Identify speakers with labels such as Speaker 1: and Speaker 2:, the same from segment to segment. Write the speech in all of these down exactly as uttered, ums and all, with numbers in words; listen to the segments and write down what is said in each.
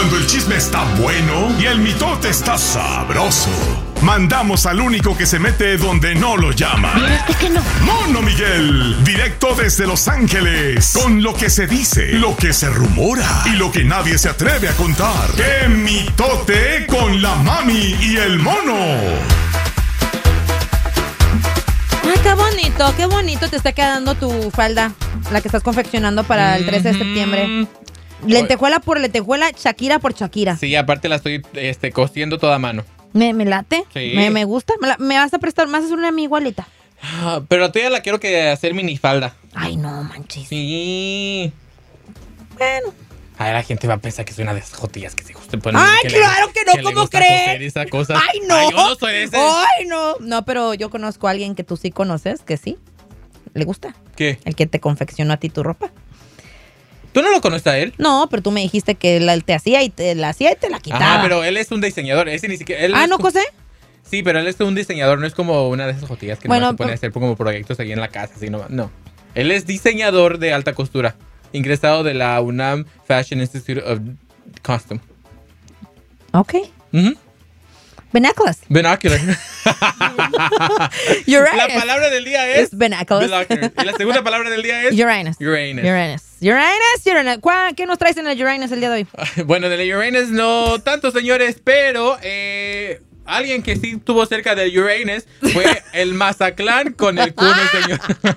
Speaker 1: Cuando el chisme está bueno y el mitote está sabroso, mandamos al único que se mete donde no lo llaman.
Speaker 2: ¿Viste que no?
Speaker 1: Mono Miguel, directo desde Los Ángeles, con lo que se dice, lo que se rumora y lo que nadie se atreve a contar. ¡Qué mitote con la mami y el mono!
Speaker 3: Ay, qué bonito, qué bonito te está quedando tu falda, la que estás confeccionando para el trece de septiembre. Lentejuela por lentejuela, Shakira por Shakira.
Speaker 4: Sí, aparte la estoy este, cosiendo toda a mano.
Speaker 3: Me, me late,
Speaker 4: Sí.
Speaker 3: me, me gusta. Me, la- me vas a prestar, más es una a mi igualita.
Speaker 4: Ah, Pero todavía la quiero que hacer minifalda.
Speaker 3: Ay, no manches.
Speaker 4: Sí.
Speaker 3: Bueno.
Speaker 4: A ver, la gente va a pensar que soy una de esas jotillas que se gusta poner.
Speaker 3: Ay, claro que no,
Speaker 4: le
Speaker 3: ¿cómo
Speaker 4: gusta
Speaker 3: crees?
Speaker 4: coser esa cosa.
Speaker 3: Ay, no.
Speaker 4: Ay, yo no soy de ese.
Speaker 3: Ay, no. No, pero yo conozco a alguien que tú sí conoces, que sí. Le gusta.
Speaker 4: ¿Qué?
Speaker 3: El que te confeccionó a ti tu ropa.
Speaker 4: ¿Tú no lo conoces a él?
Speaker 3: No, pero tú me dijiste que la- él te hacía y te la hacía y te la quitaba.
Speaker 4: Ajá, pero él es un diseñador. Ese ni siquiera. Él
Speaker 3: Ah,
Speaker 4: es
Speaker 3: ¿no
Speaker 4: como-
Speaker 3: cosé?
Speaker 4: Sí, pero él es un diseñador, no es como una de esas jotillas que
Speaker 3: Bueno,
Speaker 4: no se pone a
Speaker 3: pues-
Speaker 4: hacer como proyectos ahí en la casa, así no. No. Él es diseñador de alta costura, ingresado de la UNAM Fashion Institute of Costume.
Speaker 3: Ok.
Speaker 4: Ujú.
Speaker 3: Binoculars.
Speaker 4: Binocular.
Speaker 3: Uranus.
Speaker 4: La palabra del día es...
Speaker 3: Es binoculars.
Speaker 4: binocular. Y la segunda palabra del día es...
Speaker 3: Uranus.
Speaker 4: Uranus.
Speaker 3: Uranus. Uranus, Uranus. ¿Cuá- ¿Qué nos traes en el Uranus el día de hoy?
Speaker 4: Bueno, de la Uranus no tanto, señores, pero eh, alguien que sí estuvo cerca del Uranus fue el Mazatlán con el cuno, señor.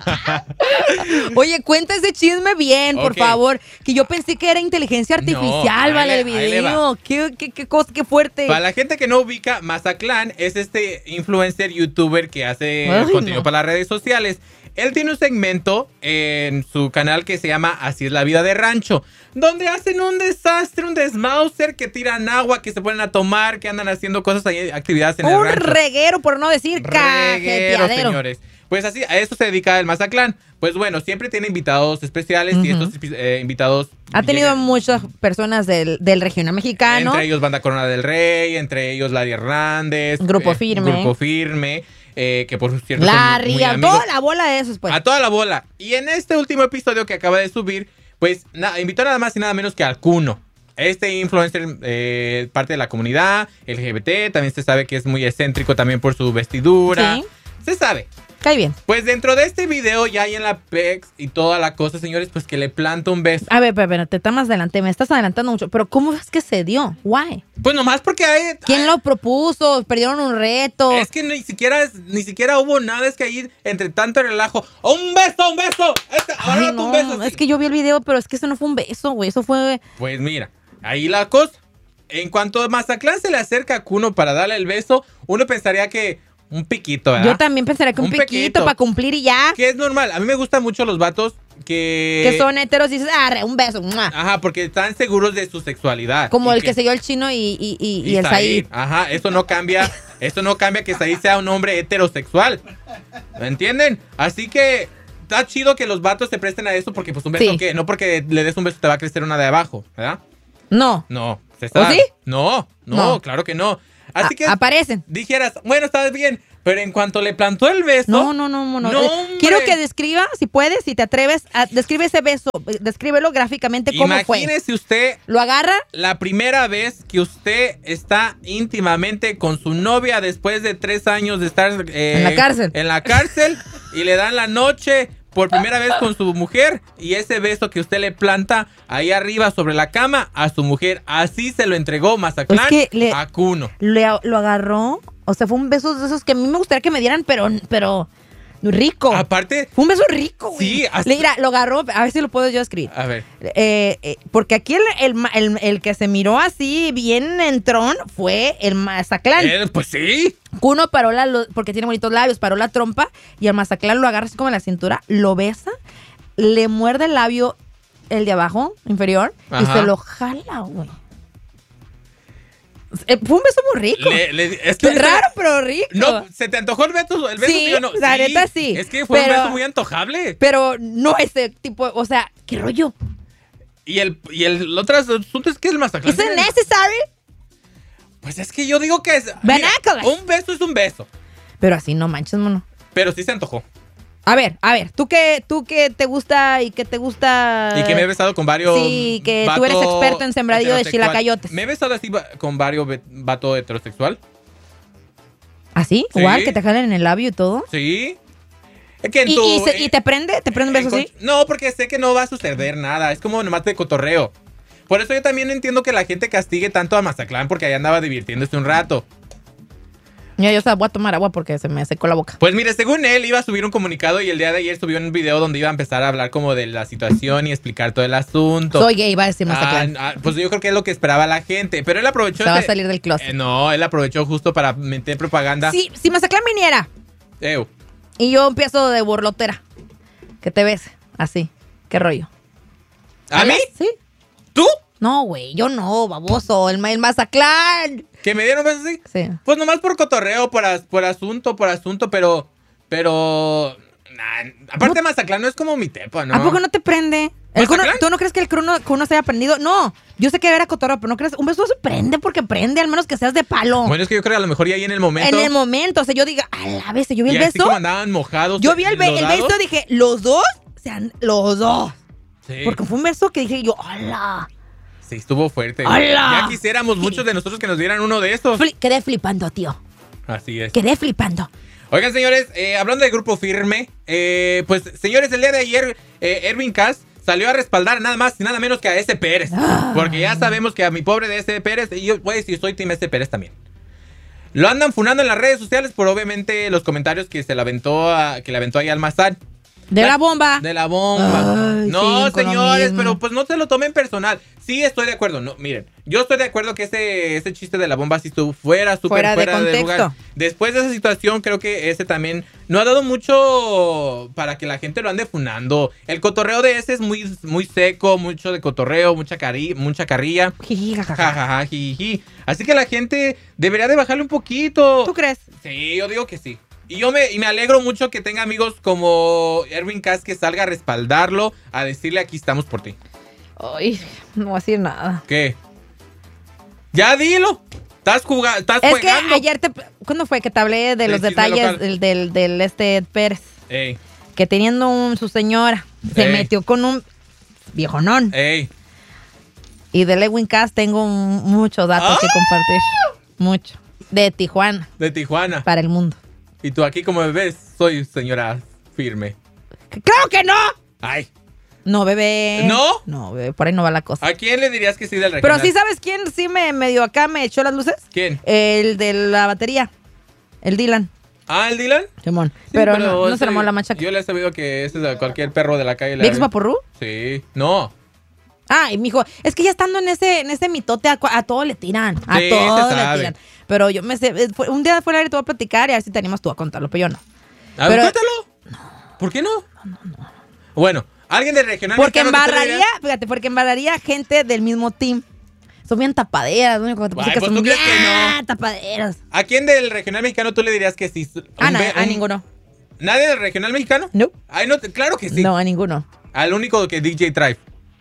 Speaker 3: Oye, cuenta ese chisme bien, por
Speaker 4: Ok.
Speaker 3: favor. Que yo pensé que era inteligencia artificial,
Speaker 4: ahí
Speaker 3: vale,
Speaker 4: le-
Speaker 3: el
Speaker 4: ahí le va.
Speaker 3: video. Qué, qué, qué cosa, qué fuerte.
Speaker 4: Para la gente que no ubica, Mazatlán es este influencer youtuber que hace
Speaker 3: Ay,
Speaker 4: contenido
Speaker 3: no.
Speaker 4: para las redes sociales. Él tiene un segmento en su canal que se llama Así es la vida de rancho, donde hacen un desastre, un desmauser, que tiran agua, que se ponen a tomar, que andan haciendo cosas ahí, actividades en el
Speaker 3: Un
Speaker 4: rancho.
Speaker 3: reguero, por no decir
Speaker 4: Reguero,
Speaker 3: cajeteadero.
Speaker 4: señores. Pues así, a eso se dedica el Mazatlán. Pues bueno, siempre tiene invitados especiales y
Speaker 3: Ujú.
Speaker 4: estos eh, invitados...
Speaker 3: Ha tenido
Speaker 4: llegan-
Speaker 3: muchas personas del, del regional mexicano.
Speaker 4: Entre ellos Banda Corona del Rey, entre ellos Larry Hernández.
Speaker 3: Grupo
Speaker 4: eh,
Speaker 3: Firme.
Speaker 4: Grupo Firme, eh, que por cierto son
Speaker 3: Larry,
Speaker 4: muy
Speaker 3: a
Speaker 4: amigos.
Speaker 3: toda la bola de esos, pues.
Speaker 4: A toda la bola. Y en este último episodio que acaba de subir, pues na- invitó nada más y nada menos que al Kuno. Este influencer, eh, parte de la comunidad L G B T, también se sabe que es muy excéntrico también por su vestidura.
Speaker 3: Sí.
Speaker 4: Se sabe.
Speaker 3: Cae bien.
Speaker 4: Pues dentro de este video ya hay en la Pex y toda la cosa, señores, pues que le planta un beso.
Speaker 3: A ver, pero, pero te estás más adelante, me estás adelantando mucho. Pero ¿cómo es que se dio? Why?
Speaker 4: Pues nomás porque hay...
Speaker 3: ¿Quién
Speaker 4: hay-
Speaker 3: lo propuso? ¿Perdieron un reto?
Speaker 4: Es que ni siquiera, ni siquiera hubo nada, es que ahí entre tanto relajo. ¡Oh, un beso, un beso! Este, ahora
Speaker 3: Ay,
Speaker 4: un
Speaker 3: no,
Speaker 4: beso.
Speaker 3: es que yo vi el video, pero es que eso no fue un beso, güey. Eso fue...
Speaker 4: Pues mira, ahí la cosa. En cuanto a Mazatlán se le acerca a Kuno para darle el beso, uno pensaría que un piquito, ¿verdad?
Speaker 3: Yo también pensaría que un,
Speaker 4: Un
Speaker 3: piquito,
Speaker 4: piquito.
Speaker 3: para cumplir y ya.
Speaker 4: Que es normal. A mí me gustan mucho los vatos que...
Speaker 3: Que son heteros y dices, ah, re, un beso. ¡mua!
Speaker 4: Ajá, porque están seguros de su sexualidad.
Speaker 3: Como
Speaker 4: Y
Speaker 3: el que se dio el chino y, y, y, y
Speaker 4: y
Speaker 3: el Said.
Speaker 4: Ajá, eso no cambia. Eso no cambia que Said sea un hombre heterosexual. ¿Me entienden? Así que está chido que los vatos se presten a eso porque pues un beso
Speaker 3: Sí.
Speaker 4: que no porque le des un beso te va a crecer una de abajo, ¿verdad?
Speaker 3: No.
Speaker 4: No, se
Speaker 3: ¿O
Speaker 4: sabe.
Speaker 3: sí?
Speaker 4: No, no,
Speaker 3: No.
Speaker 4: claro que no. Así
Speaker 3: A-
Speaker 4: que
Speaker 3: aparecen.
Speaker 4: dijeras, bueno, está bien, pero en cuanto le plantó el beso,
Speaker 3: No, no, no, no. no.
Speaker 4: No,
Speaker 3: Eh,
Speaker 4: hombre.
Speaker 3: Quiero que describa, si puedes, si te atreves, a, describe ese beso. eh, Descríbelo gráficamente cómo fue.
Speaker 4: imagínese usted
Speaker 3: ¿Lo agarra?
Speaker 4: la primera vez que usted está íntimamente con su novia después de tres años de estar eh,
Speaker 3: En la cárcel.
Speaker 4: En la cárcel y le dan la noche por primera vez con su mujer y ese beso que usted le planta ahí arriba sobre la cama a su mujer. Así se lo entregó Mazatlán
Speaker 3: Es que le-
Speaker 4: a Kuno.
Speaker 3: Le- lo agarró. O sea, fue un beso de esos que a mí me gustaría que me dieran, pero, pero rico.
Speaker 4: Aparte,
Speaker 3: Fue un beso rico, güey.
Speaker 4: Sí, hasta-
Speaker 3: Le- Mira, lo agarró, a ver si lo puedo yo escribir.
Speaker 4: a ver.
Speaker 3: Eh, eh, porque aquí el, el, ma- el- el que se miró así bien entrón fue el Mazatlán.
Speaker 4: Eh, pues sí.
Speaker 3: Kuno paró la, lo- porque tiene bonitos labios, paró la trompa y el Mazatlán lo agarra así como en la cintura, lo besa, le muerde el labio, el de abajo, inferior,
Speaker 4: Ajá.
Speaker 3: y se lo jala, güey. Eh, Fue un beso muy rico.
Speaker 4: Le- le- es que
Speaker 3: Raro, pero rico.
Speaker 4: No, ¿se te antojó el beso? El beso
Speaker 3: Sí,
Speaker 4: yo no.
Speaker 3: la neta sí,
Speaker 4: Es que fue
Speaker 3: pero-
Speaker 4: un beso muy antojable.
Speaker 3: Pero no ese tipo, o sea, ¿qué rollo?
Speaker 4: Y el, y el otro asunto es que el Mazatlán.
Speaker 3: ¿Es it necessary?
Speaker 4: Pues es que yo digo que es. Mira,
Speaker 3: Vernáculas.
Speaker 4: un beso es un beso.
Speaker 3: Pero así no manches, mono.
Speaker 4: Pero sí se antojó.
Speaker 3: A ver, a ver, tú que, tú que te gusta y que te gusta...
Speaker 4: Y que me he besado con varios...
Speaker 3: Sí, que tú eres experto en sembradío de chilacayotes.
Speaker 4: Me he besado así con varios vatos heterosexual.
Speaker 3: ¿Ah, sí?
Speaker 4: Sí.
Speaker 3: Igual, que te jalen en el labio y todo.
Speaker 4: Sí. Es que en
Speaker 3: ¿Y,
Speaker 4: tu,
Speaker 3: y, se-
Speaker 4: eh,
Speaker 3: ¿Y te prende? ¿Te prende un beso
Speaker 4: con-
Speaker 3: así?
Speaker 4: No, porque sé que no va a suceder nada. Es como nomás de cotorreo. Por eso yo también entiendo que la gente castigue tanto a Mazatlán, porque ahí andaba divirtiéndose un rato.
Speaker 3: Mira, yo o sea, voy a tomar agua porque se me secó la boca.
Speaker 4: Pues mire, según él iba a subir un comunicado y el día de ayer subió un video donde iba a empezar a hablar como de la situación y explicar todo el asunto.
Speaker 3: Soy gay, va a decir Mazatlán.
Speaker 4: Ah, ah, pues yo creo que es lo que esperaba la gente. Pero él aprovechó...
Speaker 3: Se va a
Speaker 4: ese-
Speaker 3: salir del closet.
Speaker 4: Eh, no, él aprovechó justo para meter propaganda.
Speaker 3: Si, si Mazatlán viniera
Speaker 4: Ew.
Speaker 3: y yo empiezo de borlotera, que te ves así, ¿qué rollo?
Speaker 4: ¿A mí?
Speaker 3: ¿Sí?
Speaker 4: ¿Tú?
Speaker 3: No, güey, yo no, baboso, el, ma- el Mazatlán.
Speaker 4: ¿Que me dieron besos así?
Speaker 3: Sí.
Speaker 4: Pues nomás por cotorreo, por, as- por asunto, por asunto, pero... Pero... nah, aparte Mazatlán no es como mi tepa, ¿no?
Speaker 3: ¿A poco no te prende? El cuno-
Speaker 4: ¿Mazatlán?
Speaker 3: ¿Tú no crees que el cuno, cuno se haya prendido? No, yo sé que era cotorreo, pero no crees. Un beso no se prende porque prende, al menos que seas de palo.
Speaker 4: Bueno, es que yo creo que a lo mejor ya ahí en el momento...
Speaker 3: En el momento, o sea, yo diga, a la vez, yo vi
Speaker 4: y
Speaker 3: el
Speaker 4: así
Speaker 3: beso.
Speaker 4: como andaban mojados.
Speaker 3: Yo vi el, be-
Speaker 4: los
Speaker 3: el
Speaker 4: dados.
Speaker 3: beso, dije, los dos, sean los dos.
Speaker 4: Sí.
Speaker 3: Porque fue un beso que dije yo, hola.
Speaker 4: Sí, estuvo fuerte.
Speaker 3: ¡Hala!
Speaker 4: Ya quisiéramos muchos de nosotros que nos dieran uno de esos.
Speaker 3: Fli- quedé flipando, tío.
Speaker 4: Así es.
Speaker 3: Quedé flipando.
Speaker 4: Oigan, señores, eh, hablando de Grupo Firme, eh, pues, señores, el día de ayer, eh, Erwin Cass salió a respaldar nada más y nada menos que a S. Pérez.
Speaker 3: Ah.
Speaker 4: Porque ya sabemos que a mi pobre de S. Pérez, y yo, pues, yo soy Team S. Pérez también. Lo andan funando en las redes sociales por, obviamente, los comentarios que se le aventó, a, que le aventó ahí al Mazán.
Speaker 3: De la bomba.
Speaker 4: De la bomba.
Speaker 3: Ay,
Speaker 4: no,
Speaker 3: sí, con lo
Speaker 4: señores,
Speaker 3: mismo.
Speaker 4: pero pues no se lo tomen personal. Sí, estoy de acuerdo. No, miren, yo estoy de acuerdo que ese, ese chiste de la bomba sí estuvo fuera, súper
Speaker 3: Fuera
Speaker 4: fuera,
Speaker 3: de
Speaker 4: de,
Speaker 3: contexto.
Speaker 4: lugar. Después de esa situación, creo que ese también no ha dado mucho para que la gente lo ande funando. El cotorreo de ese es muy, muy seco, mucho de cotorreo, mucha, cari mucha carrilla.
Speaker 3: Jiji, jajaja.
Speaker 4: Jajaja, jijiji. Así que la gente debería de bajarle un poquito.
Speaker 3: ¿Tú crees?
Speaker 4: Sí, yo digo que sí. Y yo me, y me alegro mucho que tenga amigos como Erwin Cass que salga a respaldarlo, a decirle aquí estamos por ti.
Speaker 3: Ay, no voy a decir nada.
Speaker 4: ¿Qué? Ya dilo. Estás jugando, estás
Speaker 3: Es
Speaker 4: jugando.
Speaker 3: que ayer te... ¿Cuándo fue que te hablé de
Speaker 4: Del
Speaker 3: los
Speaker 4: chisme
Speaker 3: detalles
Speaker 4: local.
Speaker 3: del, del, del este Pérez?
Speaker 4: Ey,
Speaker 3: Que teniendo un, su señora, se
Speaker 4: Ey.
Speaker 3: metió con un viejonón.
Speaker 4: ey.
Speaker 3: Y de Lewin Cass tengo un- muchos datos que
Speaker 4: ¡Ah!
Speaker 3: compartir. Mucho. De Tijuana
Speaker 4: De Tijuana.
Speaker 3: para el mundo.
Speaker 4: Y tú aquí como me ves, soy señora firme.
Speaker 3: ¡Claro que no!
Speaker 4: Ay.
Speaker 3: No, bebé.
Speaker 4: ¿No?
Speaker 3: No, bebé, por ahí no va la cosa.
Speaker 4: ¿A quién le dirías que sí del
Speaker 3: Pero
Speaker 4: regional?
Speaker 3: sí, ¿sabes quién sí me medio acá me echó las luces?
Speaker 4: ¿Quién?
Speaker 3: El de la batería. El Dylan.
Speaker 4: ¿Ah, el Dylan?
Speaker 3: Simón.
Speaker 4: Sí,
Speaker 3: pero, no, no
Speaker 4: ese-
Speaker 3: se armó la machaca.
Speaker 4: Yo le he sabido que ese es de cualquier perro de la calle. le
Speaker 3: ¿Vix
Speaker 4: ha-
Speaker 3: Vaporru?
Speaker 4: Sí. No.
Speaker 3: Ah, y mijo, es que ya estando en ese, en ese mitote, a, cua- a todo le tiran. A
Speaker 4: Sí,
Speaker 3: todo
Speaker 4: se
Speaker 3: le
Speaker 4: sabe.
Speaker 3: tiran. Pero yo me sé, eh, fue- un día fuera de te voy a platicar y a ver si te animas tú a contarlo, pero yo no.
Speaker 4: A ver,
Speaker 3: Pero-
Speaker 4: cuéntalo. ¿Por qué no? No, no, no. Bueno, alguien de regional.
Speaker 3: Porque
Speaker 4: mexicano que tú le
Speaker 3: embarraría,
Speaker 4: dirías-
Speaker 3: fíjate, porque embarraría gente del mismo team. Son bien tapaderas, lo único que te pasa
Speaker 4: Ay,
Speaker 3: es que
Speaker 4: pues,
Speaker 3: son
Speaker 4: ¿tú crees
Speaker 3: bien
Speaker 4: que no?
Speaker 3: tapaderas.
Speaker 4: ¿A quién del regional mexicano tú le dirías que sí?
Speaker 3: A,
Speaker 4: Un
Speaker 3: na-
Speaker 4: be-
Speaker 3: a
Speaker 4: un-
Speaker 3: ninguno.
Speaker 4: ¿Nadie del regional mexicano?
Speaker 3: No.
Speaker 4: Ay, no, te- claro que sí.
Speaker 3: No, a ninguno.
Speaker 4: Al único que D J Tribe.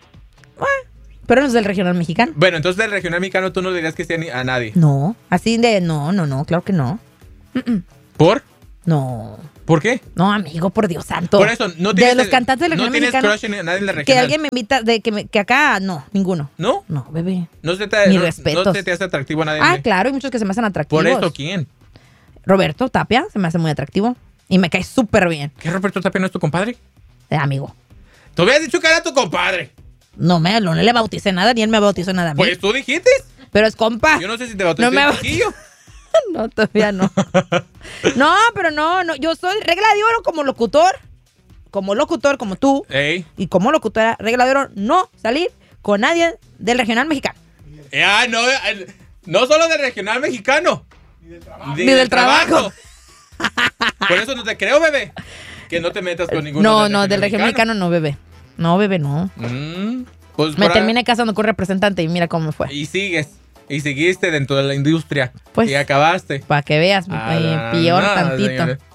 Speaker 3: Pero no es del regional mexicano.
Speaker 4: Bueno, entonces del regional mexicano tú no le dirías que sí a, ni- a nadie.
Speaker 3: No, así de, no, no, no, claro que no. Mm-mm.
Speaker 4: ¿Por?
Speaker 3: No,
Speaker 4: ¿Por qué?
Speaker 3: no, amigo, por Dios santo.
Speaker 4: Por eso, no
Speaker 3: De
Speaker 4: tienes...
Speaker 3: los cantantes del
Speaker 4: No
Speaker 3: regional
Speaker 4: tienes
Speaker 3: mexicano,
Speaker 4: crush en nadie del regional.
Speaker 3: que alguien me invita, de que, me- que acá, no, ninguno.
Speaker 4: ¿No?
Speaker 3: No, bebé.
Speaker 4: No se te,
Speaker 3: Mis
Speaker 4: no,
Speaker 3: respetos.
Speaker 4: no se te hace atractivo a nadie.
Speaker 3: Ah, claro, hay muchos que se me hacen atractivos.
Speaker 4: ¿Por eso quién?
Speaker 3: Roberto Tapia se me hace muy atractivo. Y me cae súper bien,
Speaker 4: ¿Qué Roberto Tapia no es tu compadre?
Speaker 3: eh, amigo.
Speaker 4: Tú habías dicho que era tu compadre.
Speaker 3: No me no le bauticé nada, ni él me bautizó nada a mí.
Speaker 4: Pues tú dijiste.
Speaker 3: Pero es compa.
Speaker 4: Yo no sé si te bautizó
Speaker 3: No me
Speaker 4: el
Speaker 3: baut-
Speaker 4: chiquillo.
Speaker 3: No, todavía no. No, pero no, no. Yo soy regla de oro como locutor. Como locutor, como tú.
Speaker 4: Ey.
Speaker 3: Y como locutora, regla de oro, no salir con nadie del regional mexicano.
Speaker 4: Ah, no, eh, no solo del regional mexicano. Ni del trabajo.
Speaker 3: Ni del trabajo.
Speaker 4: Por eso no te creo, bebé. Que no te metas con ninguno.
Speaker 3: No, no, del regional mexicano no, bebé. No, bebé, no.
Speaker 4: Mm, pues
Speaker 3: Me
Speaker 4: por
Speaker 3: terminé casando con un representante y mira cómo me fue.
Speaker 4: ahí- Y sigues. Y seguiste dentro de la industria.
Speaker 3: Pues,
Speaker 4: y acabaste.
Speaker 3: Para que veas,
Speaker 4: Ah,
Speaker 3: eh, peor
Speaker 4: nada,
Speaker 3: tantito.
Speaker 4: señores.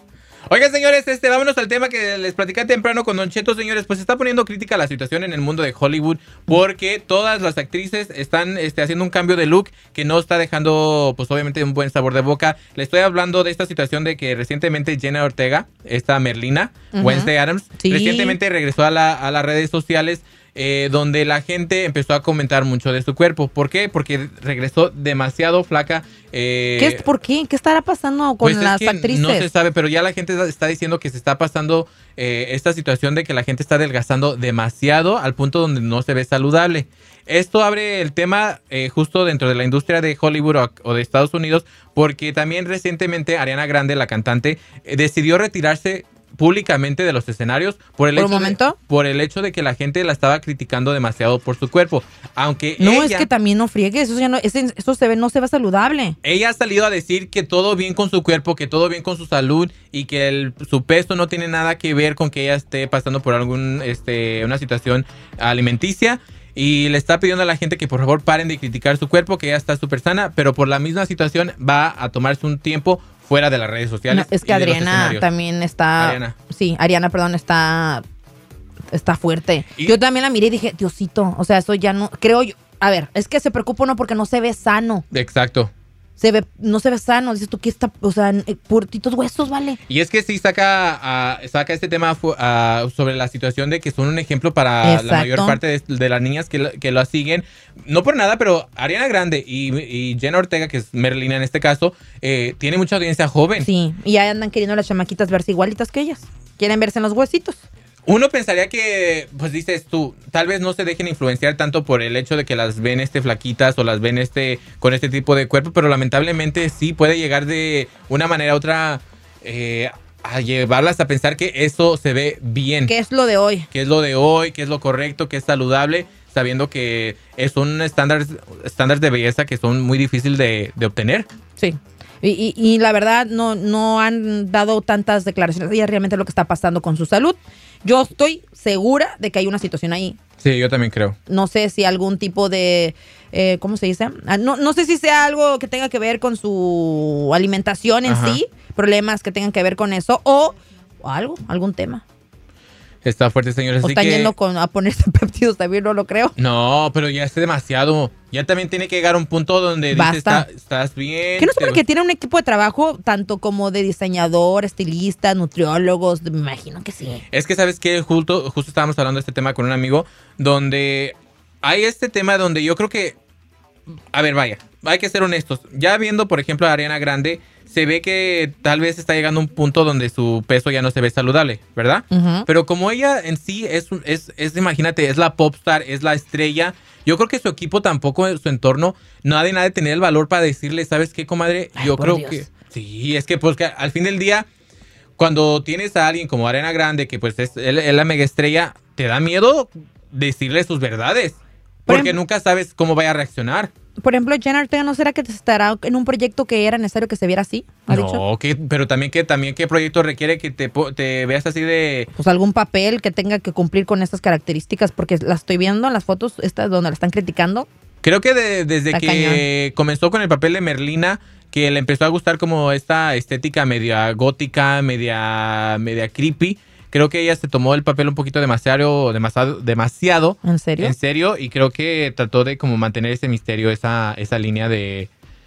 Speaker 4: Oigan, señores, este, vámonos al tema que les platicé temprano con Don Cheto, señores. Pues se está poniendo crítica la situación en el mundo de Hollywood porque todas las actrices están este, haciendo un cambio de look que no está dejando, pues obviamente, un buen sabor de boca. Le estoy hablando de esta situación de que recientemente Jenna Ortega, esta Merlina, uh-huh. Wednesday Addams, sí. recientemente regresó a, la, a las redes sociales. Eh, donde la gente empezó a comentar mucho de su cuerpo. ¿Por qué? Porque regresó demasiado flaca. Eh,
Speaker 3: ¿Qué es, ¿Por qué? ¿Qué estará pasando con
Speaker 4: pues
Speaker 3: las
Speaker 4: es que
Speaker 3: actrices?
Speaker 4: No se sabe, pero ya la gente está diciendo que se está pasando eh, esta situación de que la gente está adelgazando demasiado al punto donde no se ve saludable. Esto abre el tema eh, justo dentro de la industria de Hollywood o, o de Estados Unidos, porque también recientemente Ariana Grande, la cantante, eh, decidió retirarse públicamente de los escenarios por el,
Speaker 3: ¿Por
Speaker 4: hecho
Speaker 3: un momento?
Speaker 4: De, por el hecho de que la gente la estaba criticando demasiado por su cuerpo. Aunque
Speaker 3: no,
Speaker 4: ella,
Speaker 3: es que también no friegues, eso, ya no, eso se ve, no se ve saludable.
Speaker 4: Ella ha salido a decir que todo bien con su cuerpo, que todo bien con su salud y que el, su peso no tiene nada que ver con que ella esté pasando por algún este una situación alimenticia. Y le está pidiendo a la gente que por favor paren de criticar su cuerpo, que ella está súper sana, pero por la misma situación va a tomarse un tiempo fuera de las redes sociales.
Speaker 3: No, es que Adriana también está...
Speaker 4: Ariana.
Speaker 3: Sí, Ariana, perdón, está... Está fuerte.
Speaker 4: ¿Y?
Speaker 3: Yo también la miré y dije, Diosito, o sea, eso ya no... Creo yo... A ver, es que se preocupa uno porque no se ve sano.
Speaker 4: Exacto.
Speaker 3: Se ve, no se ve sano, dices tú que está, o sea, purtitos huesos, vale.
Speaker 4: Y es que sí saca uh, saca este tema uh, sobre la situación de que son un ejemplo para Exacto. la mayor parte de, de las niñas que, lo, que lo siguen. No por nada, pero Ariana Grande y, y Jenna Ortega, que es Merlina en este caso, eh, tiene mucha audiencia joven.
Speaker 3: Sí, y ya andan queriendo las chamaquitas verse igualitas que ellas. Quieren verse en los huesitos.
Speaker 4: Uno pensaría que, pues dices tú, tal vez no se dejen influenciar tanto por el hecho de que las ven este flaquitas o las ven este con este tipo de cuerpo, pero lamentablemente sí puede llegar de una manera u otra eh, a llevarlas a pensar que eso se ve bien.
Speaker 3: ¿Qué es lo de hoy?
Speaker 4: ¿Qué es lo de hoy? ¿Qué es lo correcto? ¿Qué es saludable? Sabiendo que son estándares estándares de belleza que son muy difíciles de, de obtener.
Speaker 3: Sí. Y, y, y la verdad no, no han dado tantas declaraciones. Ella realmente lo que está pasando con su salud. Yo estoy segura de que hay una situación ahí.
Speaker 4: Sí, yo también creo.
Speaker 3: No sé si algún tipo de, eh, ¿cómo se dice? No, no sé si sea algo que tenga que ver con su alimentación en Ajá. sí, problemas que tengan que ver con eso o, o algo, algún tema.
Speaker 4: Está fuerte, señores.
Speaker 3: O
Speaker 4: así
Speaker 3: están
Speaker 4: que...
Speaker 3: yendo con, a ponerse péptidos también, no lo creo.
Speaker 4: No, pero ya es demasiado. Ya también tiene que llegar a un punto donde dices, Está, estás bien.
Speaker 3: Que no sé por qué tiene un equipo de trabajo, tanto como de diseñador, estilista, nutriólogos, me imagino que sí.
Speaker 4: Es que, ¿sabes qué? Justo, justo estábamos hablando de este tema con un amigo, donde hay este tema donde yo creo que... A ver, vaya, hay que ser honestos. Ya viendo, por ejemplo, a Ariana Grande... se ve que tal vez está llegando a un punto donde su peso ya no se ve saludable, ¿verdad? Uh-huh. Pero como ella en sí es, es, es, imagínate, es la popstar, es la estrella, yo creo que su equipo tampoco, su entorno, nadie ha de tener el valor para decirle, ¿sabes qué, comadre?
Speaker 3: Ay,
Speaker 4: yo creo
Speaker 3: Dios.
Speaker 4: que... Sí, es que pues que al fin del día, cuando tienes a alguien como Ariana Grande, que pues es, es, es la mega estrella, te da miedo decirle sus verdades, porque nunca sabes cómo vaya a reaccionar.
Speaker 3: Por ejemplo, Jenna Ortega, ¿no será que estará en un proyecto que era necesario que se viera así? ¿Ha
Speaker 4: no,
Speaker 3: dicho?
Speaker 4: Que, pero también que también qué proyecto requiere que te, te veas así de...
Speaker 3: Pues algún papel que tenga que cumplir con estas características, porque la estoy viendo en las fotos estas donde la están criticando.
Speaker 4: Creo que de, desde
Speaker 3: Está
Speaker 4: que cañón. Comenzó con el papel de Merlina, que le empezó a gustar como esta estética media gótica, media, media creepy. Creo que ella se tomó el papel un poquito demasiado, demasiado, demasiado.
Speaker 3: ¿En serio?
Speaker 4: En serio, y creo que trató de como mantener ese misterio, esa, esa línea de,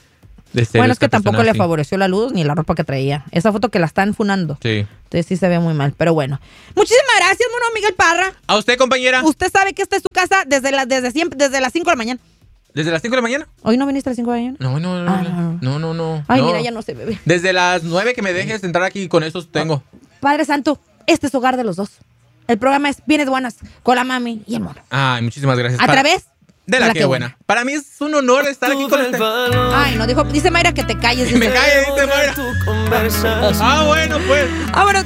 Speaker 4: de ser.
Speaker 3: Bueno, es que tampoco
Speaker 4: así.
Speaker 3: Le favoreció la luz ni la ropa que traía. Esa foto que la están funando.
Speaker 4: Sí.
Speaker 3: Entonces sí se ve muy mal, pero bueno. Muchísimas gracias, mono Miguel Parra.
Speaker 4: A usted, compañera.
Speaker 3: Usted sabe que esta es su casa desde, la, desde, siempre, desde las cinco de la mañana.
Speaker 4: ¿Desde las cinco de la mañana?
Speaker 3: ¿Hoy no viniste a las cinco de la mañana?
Speaker 4: No, no, no.
Speaker 3: Ah,
Speaker 4: no, no, no, no.
Speaker 3: Ay,
Speaker 4: no.
Speaker 3: mira, ya no se bebe.
Speaker 4: Desde las nueve que me dejes entrar aquí, con esos tengo.
Speaker 3: Padre Santo, este es hogar de los dos. El programa es Bienes Buenas con la mami y el mono.
Speaker 4: Ay, muchísimas gracias.
Speaker 3: A
Speaker 4: Para,
Speaker 3: través
Speaker 4: de la, la que, que buena. buena. Para mí es un honor estar aquí con este.
Speaker 3: Ay, no, dijo, dice Mayra que te calles.
Speaker 4: Me calle, dice Mayra. Ah, bueno, pues.
Speaker 3: Ah, bueno.